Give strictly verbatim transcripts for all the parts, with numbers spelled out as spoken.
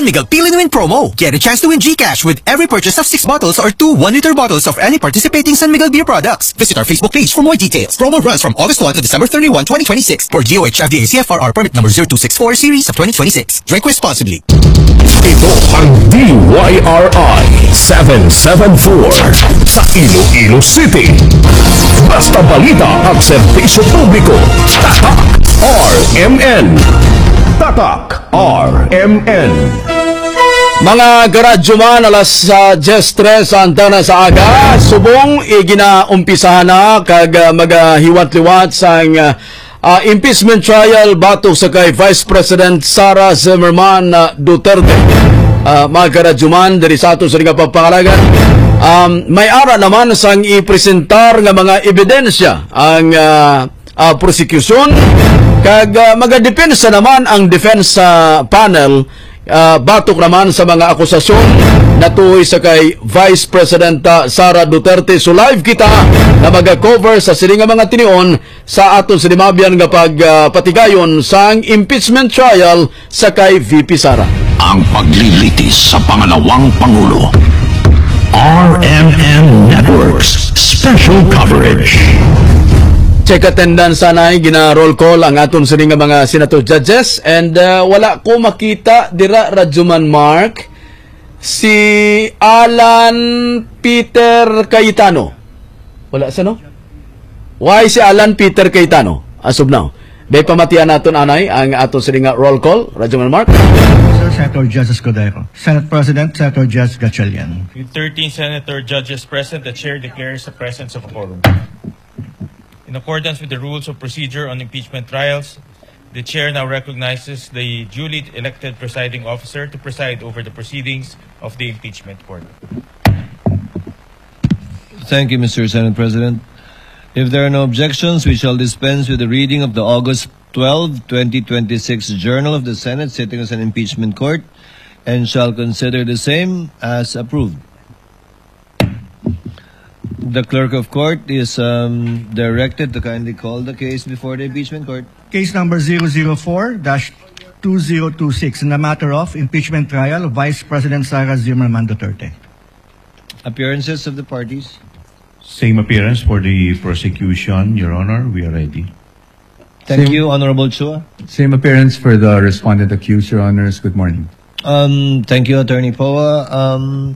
San Miguel Peel and Win promo. Get a chance to win GCash with every purchase of six bottles or two one-liter bottles of any participating San Miguel beer products. Visit our Facebook page for more details. Promo runs from August first to December thirty-first, twenty twenty-six. For G O H F D A C F R R permit number zero two six four series of twenty twenty-six. Drink responsibly. Ito ang D Y R I seven seven four sa Iloilo City. Basta balita at serbisyo publiko. Tatak R M N. Tatak R M N. Mga garadyo man, alas uh, diyes tres antana sa aga, subong iginaumpisahan na kag uh, magahiwat-liwat sa uh, uh, impeachment trial batok sa kay Vice President Sara Zimmerman uh, Duterte. Uh, mga garadyo man, dari sa ato sa nga papangalagan, um, may ara naman sang ipresentar nga mga ebidensya ang uh, uh, prosecution kag uh, magadepensa naman ang defense uh, panel. Uh, batok naman sa mga akusasyon na tuhoy sa kay Vice President uh, Sara Duterte. So live kita na mag-cover sa sininga mga tinion sa aton sinimabyan nga pagpatigayon uh, sa impeachment trial sa kay V P Sara. Ang paglilitis sa pangalawang Pangulo. R M N Networks Special Coverage. Check attendance sana ay gina-roll call ang aton sa nga mga senator judges and uh, wala ko makita dira Radyoman Mark si Alan Peter Cayetano. Wala sa no? Why si Alan Peter Cayetano? As of now. May pamatian naton anay ang aton sa nga roll call Radyoman Mark. Sir Senator Justice Codero. Senate President Senator Jess Gatchalian. With thirteen Senator judges present, the chair declares the presence of a quorum. In accordance with the rules of procedure on impeachment trials, the chair now recognizes the duly elected presiding officer to preside over the proceedings of the impeachment court. Thank you, Mister Senate President. If there are no objections, we shall dispense with the reading of the August twelfth, twenty twenty-six Journal of the Senate sitting as an impeachment court and shall consider the same as approved. The clerk of court is um, directed to kindly call the case before the impeachment court. Case number zero zero four dash two zero two six in the matter of impeachment trial of Vice President Sara Zimmerman Duterte. Appearances of the parties. Same appearance for the prosecution, Your Honor. We are ready. Thank Same, you, Honorable Chua. Same appearance for the respondent accused, Your Honors. Good morning. Um, thank you, Attorney Poa. Um,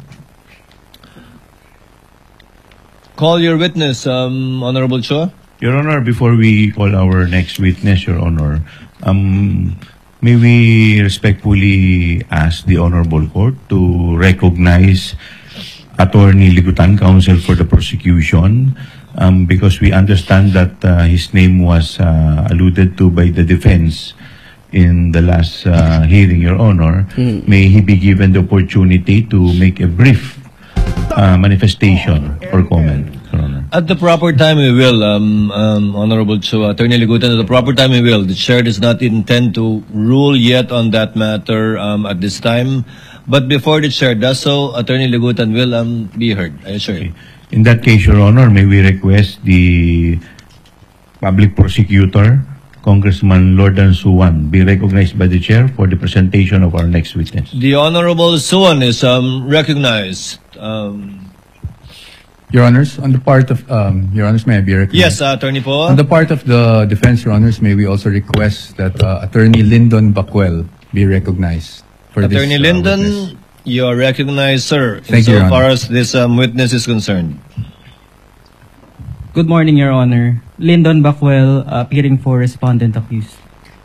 Call your witness, um, Honorable Chua. Your Honor, before we call our next witness, Your Honor, um, may we respectfully ask the Honorable Court to recognize Attorney Ligutan, counsel for the prosecution, um, because we understand that uh, his name was uh, alluded to by the defense in the last uh, hearing, Your Honor. Mm. May he be given the opportunity to make a brief Uh, manifestation or comment, Your Honor. At the proper time we will, um, um, Honorable Chua, Attorney Ligutan, at the proper time we will. The chair does not intend to rule yet on that matter um, at this time. But before the chair does so, Attorney Ligutan will um, be heard, I assure you. In that case, Your Honor, may we request the public prosecutor, Congressman Lordan Suwan, be recognized by the chair for the presentation of our next witness. The Honorable Suwan is um, recognized. Um, Your Honors, on the part of, um, Your Honors, may I be recognized? yes, uh, Attorney Poa. On the part of the defense, Your Honors, may we also request that uh, Attorney Lyndon Bacuel be recognized for Attorney this uh, Lyndon, witness. you are recognized, sir, Thank you, Your insofar Honor. as this um, witness is concerned. Good morning, Your Honor. Lyndon Bacuel, uh, appearing for respondent accused.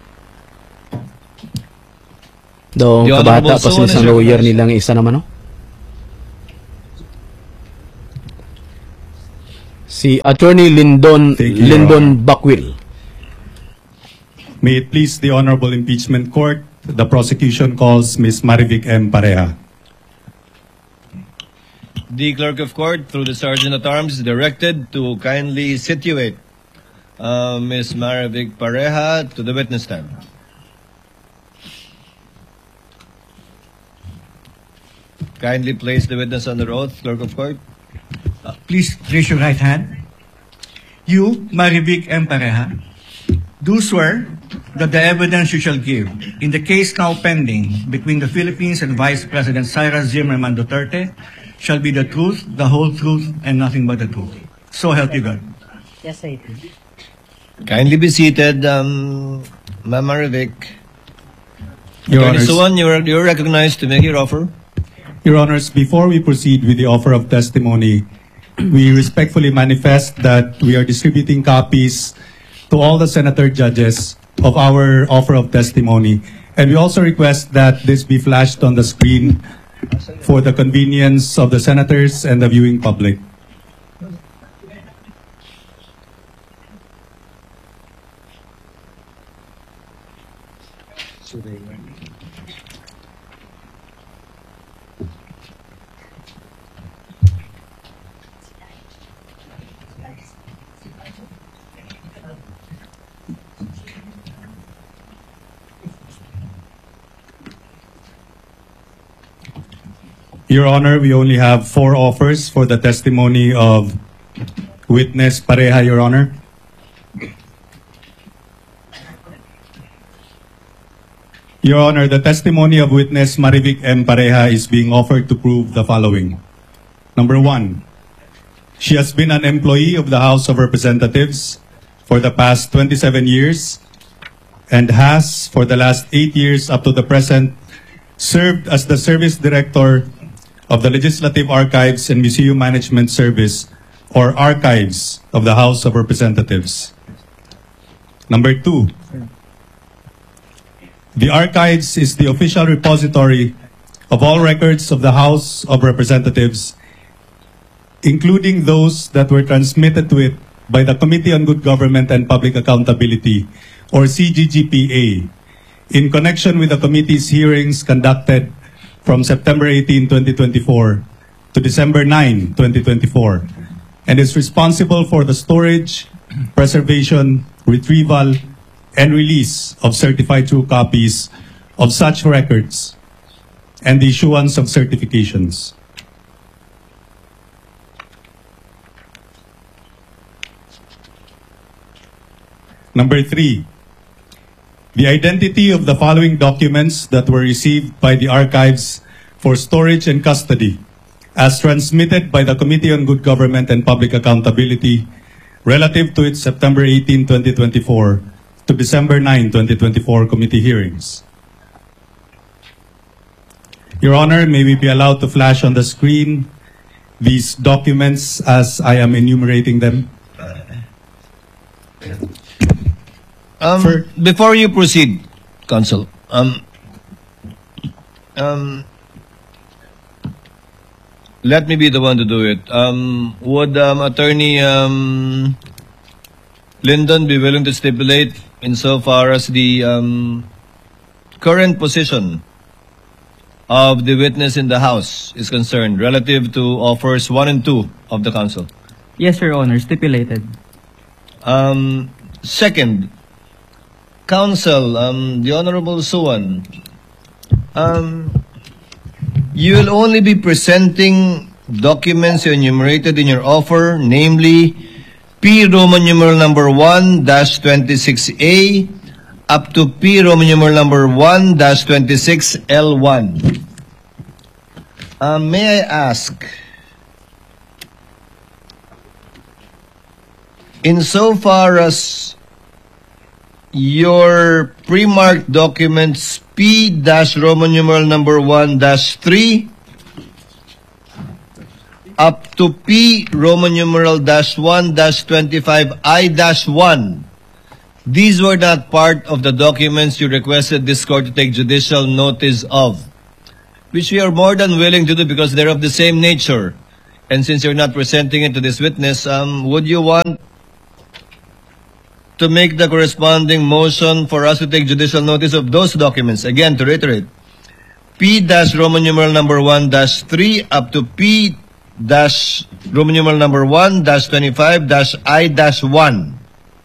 Do The kabata Honorable pa Suwan sa is lawyer recognized. nilang isa naman, no? Si Attorney Lyndon Thank you, Lyndon Bacuel. May it please the Honorable Impeachment Court, the prosecution calls Miz Marivic M. Pareja. The clerk of court, through the sergeant at arms, is directed to kindly situate uh, Miz Marivic Pareja to the witness stand. Kindly place the witness under oath, clerk of court. Uh, please raise your right hand. You, Marivic M. Pareja, do swear that the evidence you shall give in the case now pending between the Philippines and Vice President Sara Zimmerman Duterte shall be the truth, the whole truth, and nothing but the truth. So help you God. Yes, I do. Kindly be seated, um, Ma'am Marivic. Your Attorney Honors, Suwan, you're, you're recognized to make your offer. Your Honors, before we proceed with the offer of testimony, we respectfully manifest that we are distributing copies to all the senator judges of our offer of testimony. And we also request that this be flashed on the screen for the convenience of the senators and the viewing public. Your Honor, we only have four offers for the testimony of witness Pareja, Your Honor. Your Honor, the testimony of witness Marivic M. Pareja is being offered to prove the following. Number one, she has been an employee of the House of Representatives for the past twenty-seven years and has, for the last eight years up to the present, served as the Service Director of the Legislative Archives and Museum Management Service, or Archives, of the House of Representatives. Number two, the Archives is the official repository of all records of the House of Representatives, including those that were transmitted to it by the Committee on Good Government and Public Accountability, or C G G P A, in connection with the committee's hearings conducted from September eighteenth, twenty twenty-four to December ninth, twenty twenty-four, and is responsible for the storage, preservation, retrieval, and release of certified true copies of such records and the issuance of certifications. Number three, the identity of the following documents that were received by the Archives for storage and custody as transmitted by the Committee on Good Government and Public Accountability relative to its September eighteenth, twenty twenty-four to December ninth, twenty twenty-four committee hearings. Your Honor, may we be allowed to flash on the screen these documents as I am enumerating them? Um, For- before you proceed, Counsel, um, um, let me be the one to do it. Um, would um, Attorney um, Lyndon be willing to stipulate insofar as the um, current position of the witness in the House is concerned relative to offers one and two of the Council? Yes, Your Honor, stipulated. Um, second, Counsel, um, the Honorable Suwan, um, you will only be presenting documents you enumerated in your offer, namely P Roman numeral number one dash twenty-six A up to P Roman numeral number one dash twenty-six L one. Um, may I ask, insofar as your pre-marked documents P dash Roman numeral number one dash three up to P Roman numeral dash one dash twenty-five I dash one, these were not part of the documents you requested this court to take judicial notice of, which we are more than willing to do because they're of the same nature. And since you're not presenting it to this witness, um, would you want to make the corresponding motion for us to take judicial notice of those documents? Again, to reiterate, P dash Roman numeral number one dash three up to P dash Roman numeral number one dash twenty-five dash I dash one.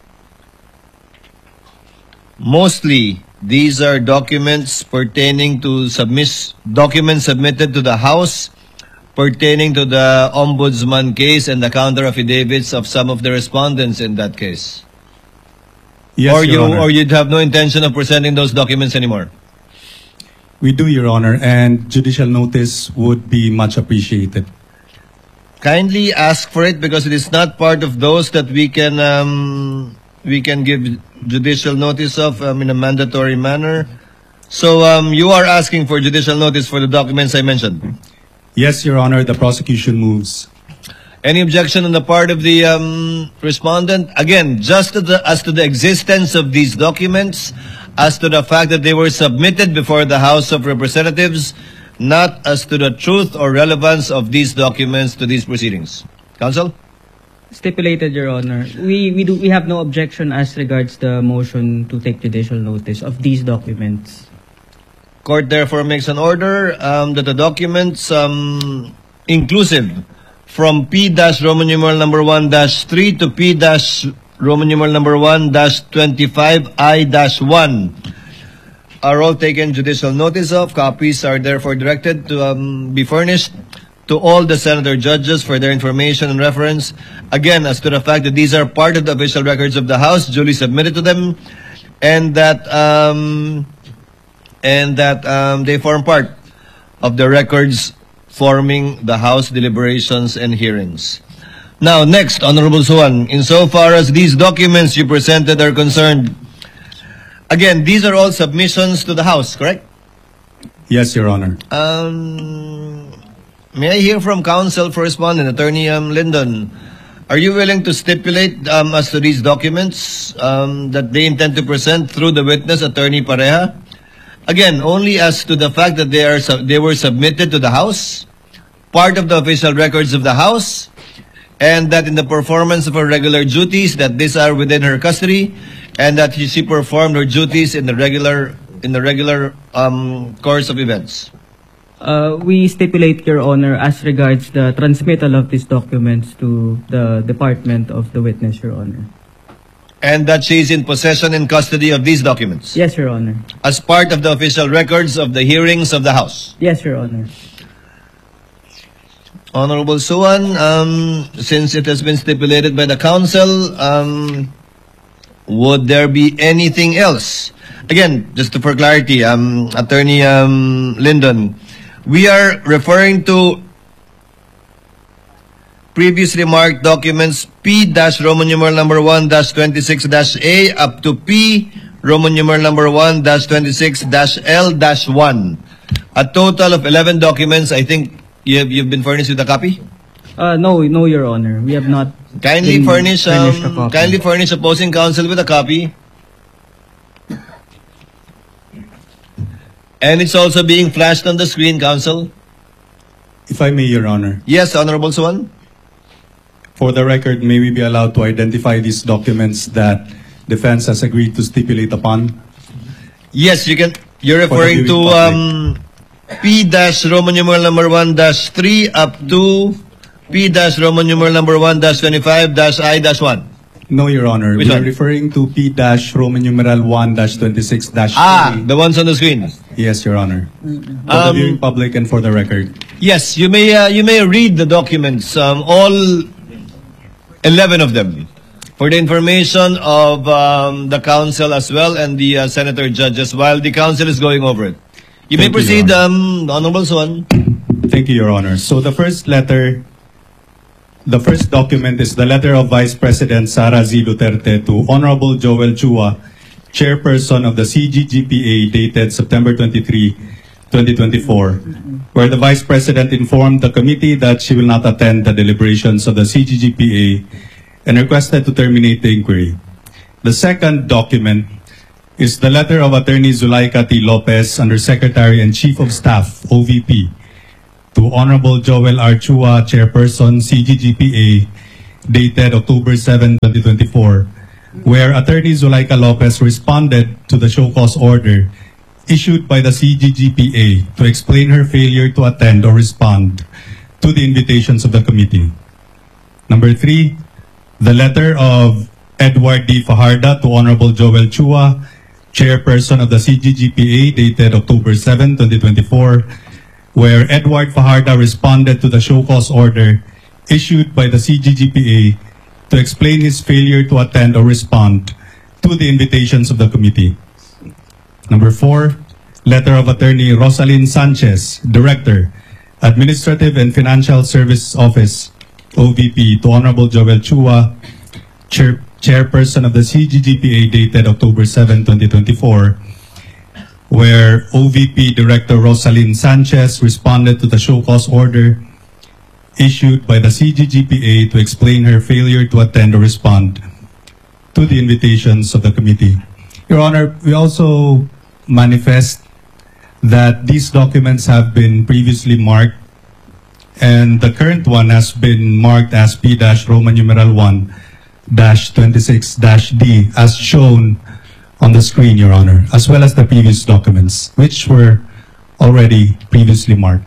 Mostly, these are documents pertaining to submiss documents submitted to the House pertaining to the Ombudsman case and the counter affidavits of some of the respondents in that case. Yes, or Your you Honor. or you'd have no intention of presenting those documents anymore? We do, Your Honor, and judicial notice would be much appreciated. Kindly ask for it because it is not part of those that we can um, we can give judicial notice of um, in a mandatory manner. So um, you are asking for judicial notice for the documents I mentioned. Yes, Your Honor, the prosecution moves. Any objection on the part of the um, respondent? Again, just to the, as to the existence of these documents, as to the fact that they were submitted before the House of Representatives, not as to the truth or relevance of these documents to these proceedings. Counsel? Stipulated, Your Honor. We we do we have no objection as regards the motion to take judicial notice of these documents. Court therefore makes an order um, that the documents um, inclusive from P dash Roman numeral number one dash three to P dash Roman numeral number one dash twenty-five I dash one are all taken judicial notice of. Copies are therefore directed to um, be furnished to all the senator judges for their information and reference. Again, as to the fact that these are part of the official records of the House, duly submitted to them, and that um, and that um, they form part of the records forming the House deliberations and hearings. Now, next, Honorable Suwan, insofar as these documents you presented are concerned, again, these are all submissions to the House, correct? Yes, Your Honor. Um, may I hear from counsel for respondent, Attorney um, Lyndon? Are you willing to stipulate um, as to these documents um, that they intend to present through the witness, Attorney Pareja? Again, only as to the fact that they are su- they were submitted to the House, part of the official records of the House, and that in the performance of her regular duties, that these are within her custody, and that she performed her duties in the regular in the regular um, course of events. Uh, we stipulate, Your Honor, as regards the transmittal of these documents to the department of the witness, Your Honor. And that she is in possession and custody of these documents Yes, Your Honor. as part of the official records of the hearings of the House. Yes, Your Honor. Honorable Suwan, um, since it has been stipulated by the council, um, would there be anything else? Again, just to, for clarity, um, Attorney um, Lyndon, we are referring to previously marked documents P dash Roman numeral number one dash twenty-six dash A up to P Roman numeral number one dash twenty-six dash L dash one. A total of eleven documents. I think you have, you've been furnished with a copy? Uh, no, no, Your Honor. We have not Kindly been furnish, furnished a um, copy. kindly furnish opposing counsel with a copy. And it's also being flashed on the screen, counsel. If I may, Your Honor. Yes, Honorable Suwan. For the record, may we be allowed to identify these documents that defense has agreed to stipulate upon? Yes, you can. You're For the referring to viewing um, P dash Roman numeral number one dash three up to P dash Roman numeral number one dash twenty-five dash I dash one. No, Your Honor. Which we are one? referring to P dash Roman numeral one dash twenty-six dash Ah, the ones on the screen. Yes, Your Honor. For the Um, viewing public and for the record. Yes, you may uh, you may read the documents, um, all eleven of them, for the information of um, the council as well and the uh, senator judges while the council is going over it. You may Thank you, proceed, Your um, Honorable Suwan. Thank you, Your Honor. So the first letter, the first document is the letter of Vice President Sara Z. Duterte to Honorable Joel Chua, Chairperson of the C G G P A, dated September twenty-third, twenty twenty-four, where the Vice President informed the committee that she will not attend the deliberations of the C G G P A and requested to terminate the inquiry. The second document is the letter of Attorney Zulaika T. Lopez, Undersecretary and Chief of Staff, O V P, to Honorable Joel R. Chua, Chairperson, C G G P A, dated October seventh, twenty twenty-four, where Attorney Zulaika Lopez responded to the show cause order issued by the C G G P A to explain her failure to attend or respond to the invitations of the committee. Number three, the letter of Edward D. Fajarda to Honorable Joel Chua, Chairperson of the C G G P A, dated October seventh, twenty twenty-four, where Edward Fajarda responded to the show cause order issued by the C G G P A to explain his failure to attend or respond to the invitations of the committee. Number four, letter of Attorney Rosalyn Sanchez, Director, Administrative and Financial Service Office, O V P, to Honorable Joel Chua, Chair Chairperson of the C G G P A, dated October seventh, twenty twenty-four, where O V P Director Rosalyn Sanchez responded to the show cause order issued by the C G G P A to explain her failure to attend or respond to the invitations of the committee. Your Honor, we also manifest that these documents have been previously marked, and the current one has been marked as P-Roman numeral one dash twenty-six dash D, as shown on the screen, Your Honor, as well as the previous documents, which were already previously marked.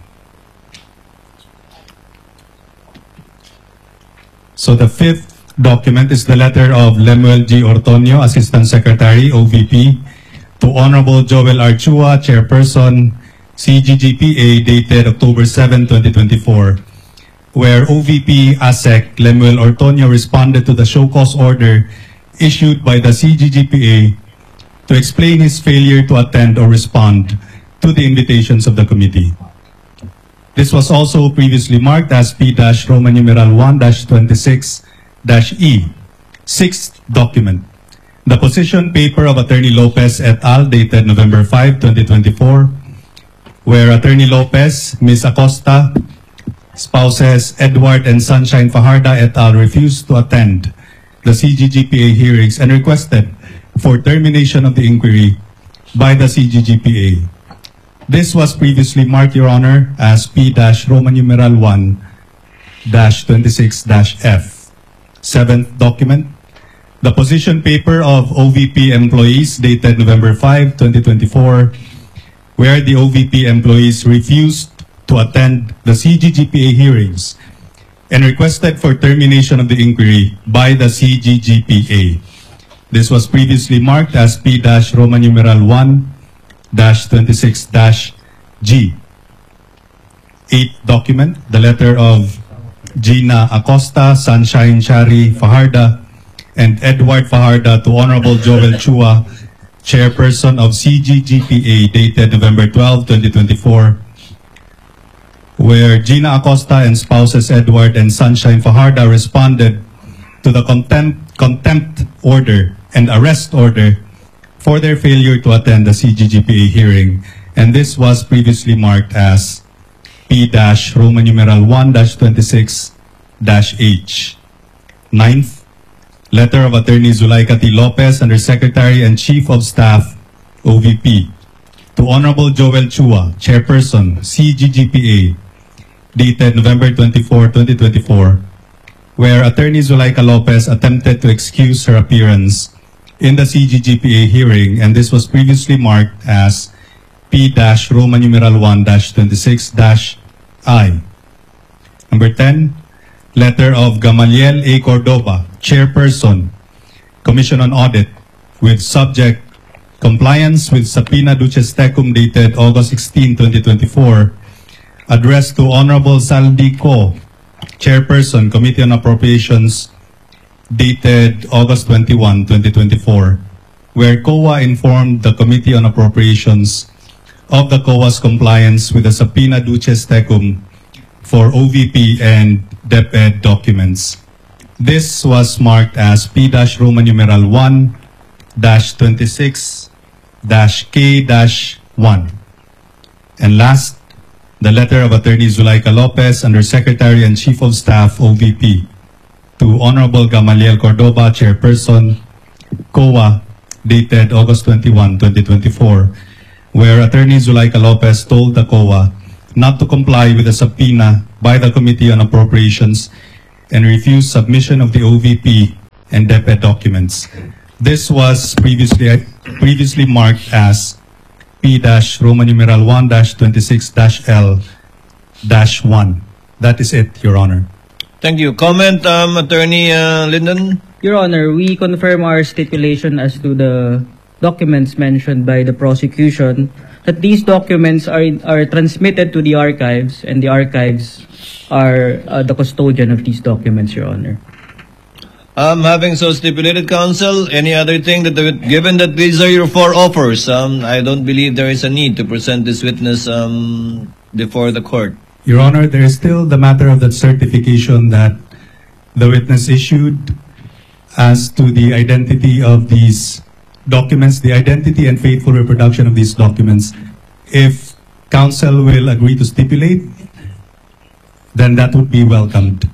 So the fifth document is the letter of Lemuel G. Ortonio, Assistant Secretary, O V P, to Honorable Joel R. Chua, Chairperson, C G G P A, dated October seventh, twenty twenty-four, where O V P A S E C Lemuel Ortonio responded to the show cause order issued by the C G G P A to explain his failure to attend or respond to the invitations of the committee. This was also previously marked as P-Roman numeral one dash twenty-six dash E, sixth document. The position paper of Attorney Lopez et al., dated November fifth, twenty twenty-four, where Attorney Lopez, Miz Acosta, spouses Edward and Sunshine Fajarda et al. Refused to attend the C G G P A hearings and requested for termination of the inquiry by the C G G P A. This was previously marked, Your Honor, as P-Roman numeral one dash twenty-six dash F, seventh document. The position paper of O V P employees, dated November fifth, twenty twenty-four, where the O V P employees refused to attend the C G G P A hearings and requested for termination of the inquiry by the C G G P A. This was previously marked as P-Roman numeral one dash twenty-six dash G. Eighth document, the letter of Gina Acosta, Sunshine Shari Fajarda, and Edward Fajarda to Honorable Joel Chua, Chairperson of C G G P A, dated November twelfth, twenty twenty-four, where Gina Acosta and spouses Edward and Sunshine Fajarda responded to the contempt, contempt order and arrest order for their failure to attend the C G G P A hearing, and this was previously marked as P-Roman numeral one dash twenty-six dash H. Ninth, letter of Attorney Zulaika T. Lopez, Undersecretary and Chief of Staff, O V P, to Honorable Joel Chua, Chairperson, C G G P A, dated November twenty-fourth, twenty twenty-four, where Attorney Zulaika Lopez attempted to excuse her appearance in the C G G P A hearing, and this was previously marked as P-Roman numeral one dash twenty-six dash I. Number ten, letter of Gamaliel A. Cordova, Chairperson, Commission on Audit, with subject compliance with Subpoena Duces Tecum, dated August sixteenth, twenty twenty-four, addressed to Honorable Saldi Co, Chairperson, Committee on Appropriations, dated August twenty-first, twenty twenty-four, where C O A informed the Committee on Appropriations of the C O A's compliance with the Subpoena Duces Tecum for O V P and DepEd documents. This was marked as P-Roman numeral one dash twenty-six dash K dash one. And last, the letter of Attorney Zulaika Lopez, Undersecretary and Chief of Staff, O V P, to Honorable Gamaliel Cordova, Chairperson, C O A, dated August twenty-first, twenty twenty-four, where Attorney Zulaika Lopez told the C O A not to comply with the subpoena by the Committee on Appropriations and refused submission of the O V P and DepEd documents. This was previously previously marked as P-Roman numeral one dash twenty-six dash L dash one. That is it, Your Honor. Thank you. Comment, um, Attorney uh, Lyndon? Your Honor, we confirm our stipulation as to the documents mentioned by the prosecution, that these documents are are transmitted to the archives, and the archives are uh, the custodian of these documents, Your Honor. Um, having so stipulated, counsel, any other thing that, the, given that these are your four offers, um, I don't believe there is a need to present this witness um, before the court. Your Honor, there is still the matter of that certification that the witness issued as to the identity of these documents, the identity and faithful reproduction of these documents. If counsel will agree to stipulate, then that would be welcomed.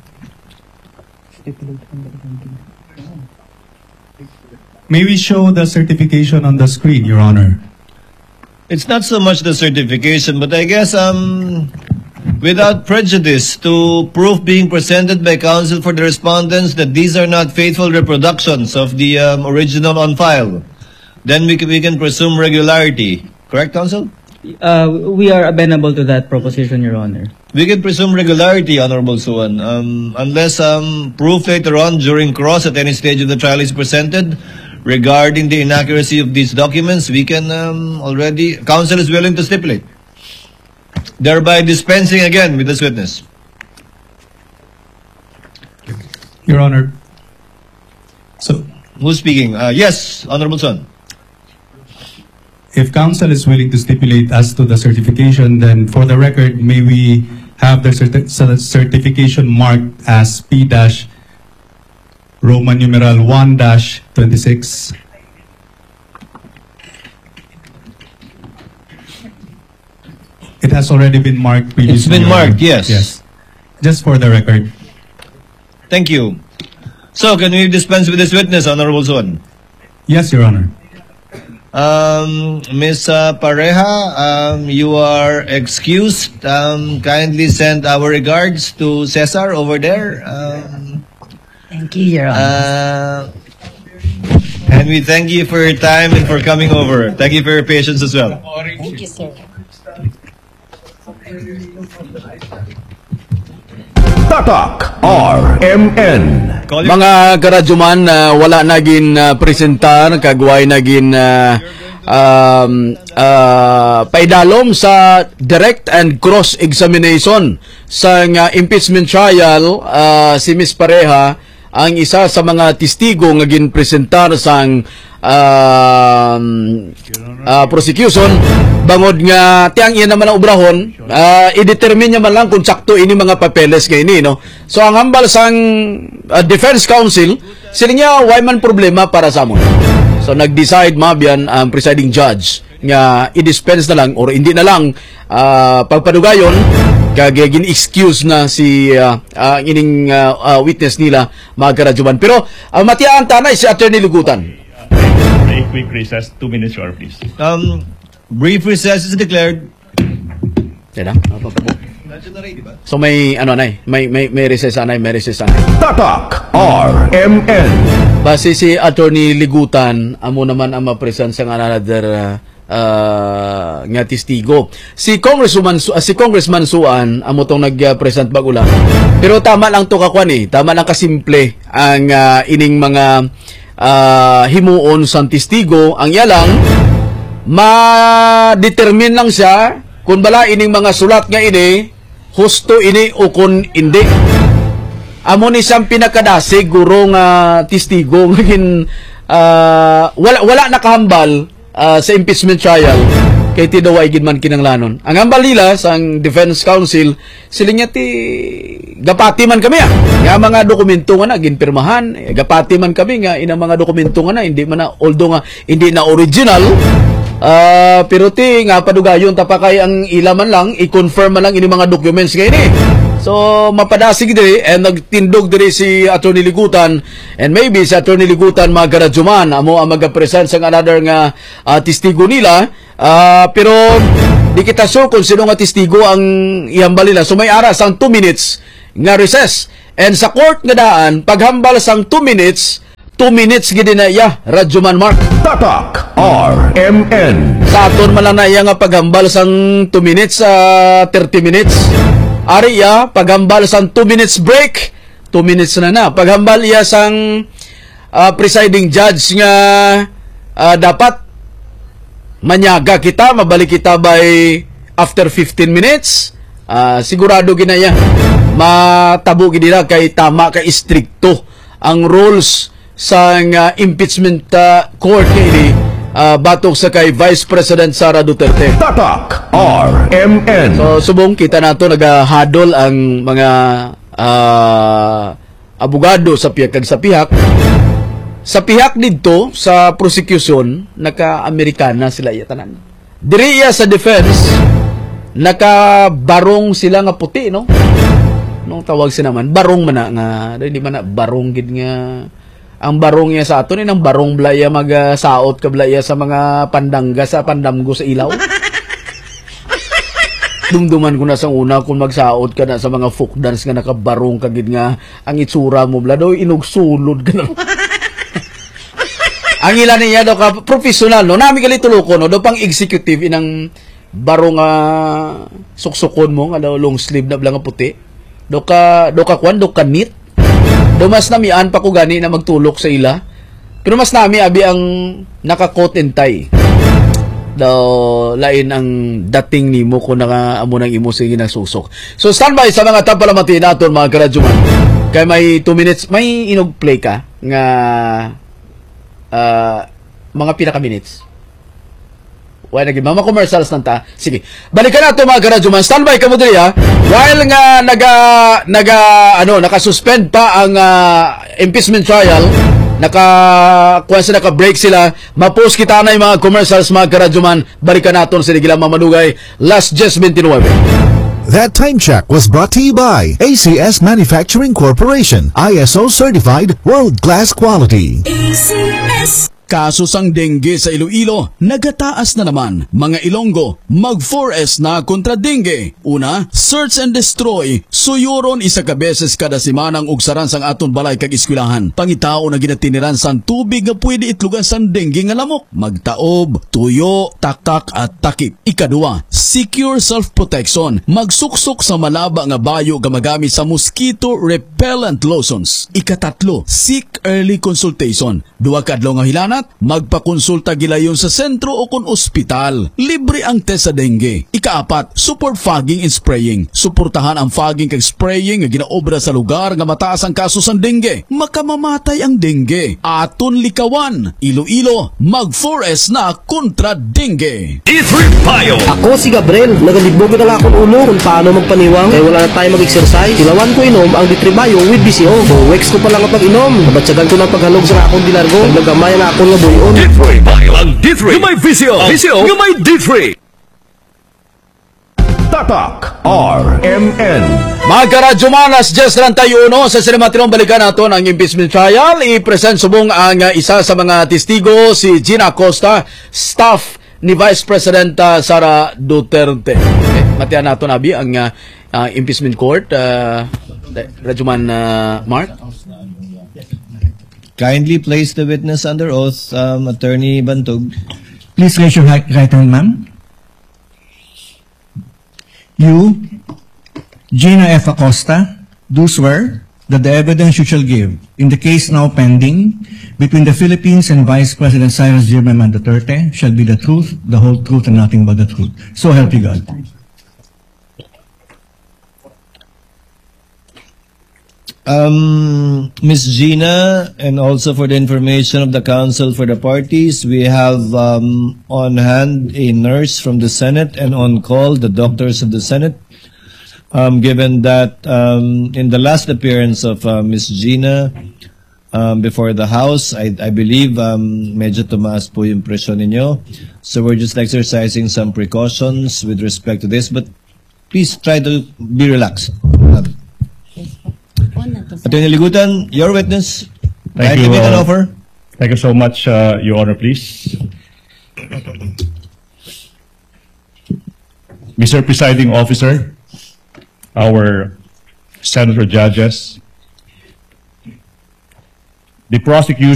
May we show the certification on the screen, Your Honor? It's not so much the certification, but I guess um, without prejudice to proof being presented by counsel for the respondents that these are not faithful reproductions of the um, original on file, then we can, we can presume regularity. Correct, counsel? Uh, we are amenable to that proposition, Your Honor. We can presume regularity, Honorable Suwan, um, unless um, proof later on during cross at any stage of the trial is presented regarding the inaccuracy of these documents. We can um, already, counsel is willing to stipulate, thereby dispensing again with this witness. Your Honor, so who's speaking? Uh, yes, Honorable Suwan. If counsel is willing to stipulate as to the certification, then for the record, may we have the certi certification marked as P dash Roman numeral one dash twenty-six. It has already been marked previously. It's been marked, yes. Yes. Just for the record. Thank you. So, can we dispense with this witness, Honorable Suwan? Yes, Your Honor. Um, Miz Uh, Pareja, um, you are excused. Um, kindly send our regards to Cesar over there. Um, Thank you, Your Honor. uh, and we thank you for your time and for coming over. Thank you for your patience as well. Thank you, sir. Tatak R M N. Mga karadyoman, uh, wala naging uh, presentar, kagway naging uh, um, uh, paidalom sa direct and cross-examination sa uh, impeachment trial. Uh, si Miz Pareja, ang isa sa mga testigo nga ginpresentar sang uh, uh, prosecution, bangod nga tiyang iya naman ang obrahon, uh, i-determine niya man lang kung sakto ini mga papeles kay ini, no? So ang hambal sang uh, defense counsel, sila niya why man problema para sa amon. So nag-decide mabyan ang presiding judge nga i-dispense na lang or hindi na lang uh, pagpadugayon kag gin-excuse na si uh, uh, ining uh, uh, witness nila mga karadyoman. Pero uh, matiyaan tanay si Attorney Lugutan. A quick recess, two minutes, Your Honor, please. Um, brief recess is declared. Yan na. So may ano na may may may recess anay, may recess anay. Tatak R M N. Base si Attorney Ligutan, amo naman ang ma-present sa another uh, uh, nga testigo. Si Congressman uh, si Congressman Suan amo tong nag-present bagula. Pero tama lang to kakwan eh. Tama lang kasimple ang uh, ining mga uh, himuon sa testigo. Ang iya lang ma-determine lang siya kung bala ining mga sulat nga ini husto ini o kung hindi. Amo ni siyang pinakadasig guro nga testigo ngin uh, wala wala nakahambal uh, sa impeachment trial kay tidaway gid man kinanglanon. Ang hambal nila sang defense counsel sila niya ti gapati man kami ah. Nga mga dokumento nga na ginpirmahan, eh, gapati man kami nga ina mga dokumento nga na hindi man na although nga hindi na original. Uh, pero ti nga padugayon tapakay ang ilaman lang i-confirm man lang ini mga documents kay ni. So mapadasig diri and nagtindog diri si Attorney Ligutan and maybe si Attorney Ligutan magaradyoman amo ang magapresent sa another nga uh, testigo nila. Uh, pero di kita sure kung sino nga testigo ang ihambal nila. So may aras ang two minutes nga recess. And sa court nga daan paghambal sang two minutes two minutes gid na iya radyoman Mark. Tatak R M N. Sa aton man lang na iya nga paghambal sang two minutes sa uh, thirty minutes. Ari iya paghambal sang two minutes break, two minutes na na. Paghambal iya sang uh, presiding judge nga uh, dapat manyaga kita, mabalik kita by after fifteen minutes. Uh, sigurado ginaya matabo gid nila kay tama kay stricto ang rules sa uh, impeachment uh, court kini uh, batok sa kay Vice President Sara Duterte. Tatak R M N. So subong kita nato nagahadol ang mga uh, abogado sa pihak kag sa pihak. Sa pihak didto sa prosecution naka-Amerikana sila iya tanan. Diri iya sa defense naka-barong sila nga puti, no? Nung tawag sila man barong man na nga di man na barong gid nga ang barong niya sa aton inang barong blaya magasaot ka blaya sa mga pandangga sa pandamgo sa ilaw. Dumduman ko na sa una kung magsaot ka na sa mga folk dance nga nakabarong ka gid nga ang itsura mo bla do inugsulod ka na. Ang ilan niya do ka professional no nami gali tulokon no do pang executive inang barong uh, suksukon mo nga daw long sleeve na bla nga puti. Do ka do ka kwan do ka neat. Do mas namian pa ko gani na magtulok sa ila. Pero mas nami abi ang naka-coat and tie. Do lain ang dating nimo ko naka amo nang imo sige nagsusok. So standby sa mga tapalamati naton mga karadyuman. Kay may two minutes may inog play ka nga uh, mga pinaka minutes. Why naging mama commercials nanta. Sige. Balikan nato mga karadyuman. Standby ka mo diri ha. While nga naga naga ano naka-suspend pa ang uh, impeachment trial, naka kuan sila naka-break sila. Ma-post kita na yung mga commercials mga karadyuman. Balikan naton sila gila mamadugay. Last Jess twenty-nine. That time check was brought to you by A C S Manufacturing Corporation, I S O certified, world-class quality. A C S. Kaso sang dengue sa Iloilo, nagataas na naman. Mga Ilonggo, mag four S na kontra dengue. Una, search and destroy. Suyuron isa ka beses kada semanang ugsaran sang aton balay kag eskwelahan. Pangitao na ginatiniran sang tubig nga pwede itlugan sang dengue nga lamok. Magtaob, tuyo, taktak at takip. Ikadua, secure self-protection. Magsuksok sa malaba nga bayo nga magamit sa mosquito repellent lotions. Ikatatlo, seek early consultation. Duwa ka adlaw nga hilana magpakonsulta gilayon sa sentro o kon ospital. Libre ang test sa dengue. Ikaapat, support fogging and spraying. Suportahan ang fogging kag spraying nga ginaobra sa lugar nga mataas ang kaso sa dengue. Makamamatay ang dengue. Aton likawan. Iloilo, mag four S na kontra dengue. D three Bio. Ako si Gabriel. Nagalibog na lang akong ulo kung paano magpaniwang. Kaya wala na tayo mag-exercise. Ilawan ko inom ang D three Bio with B C O. So, weeks ko pa lang kapag inom. Nabatsagan ko ng paghalog sa akong dilargo. Naglagamay na ako nga buyon. D three Bio. Ang D three. Yung may V C O. V C O. Yung may D three. Tatak R M N. Mga karadyomanas, just lang tayo no, sa sinematinong balikan nato ng impeachment trial. I-present subong ang uh, isa sa mga testigo, si Gina Acosta, staff ni Vice President uh, Sara Duterte. Okay, matiyan nato nabi ang uh, uh, impeachment court. Uh, Radyoman uh, Mark. Kindly place the witness under oath, um, Attorney Bantog. Please raise your right, right hand, ma'am. You, Gina F. Acosta, do swear that the evidence you shall give in the case now pending between the Philippines and Vice President Cyrus Zimmerman Duterte shall be the truth, the whole truth, and nothing but the truth. So help you God. Um, Miss Gina, and also for the information of the counsel for the parties, we have um, on hand a nurse from the Senate and on call the doctors of the Senate. Um, given that um, in the last appearance of uh, Miss Gina um, before the House, I, I believe um, medyo tumaas po yung presyon ninyo. So we're just exercising some precautions with respect to this, but please try to be relaxed. Attorney Ligutan, your witness. Thank Kindly you. make an Uh, offer. thank you so much, uh, Your Honor, please. Mister Presiding Officer, our senator judges, the prosecution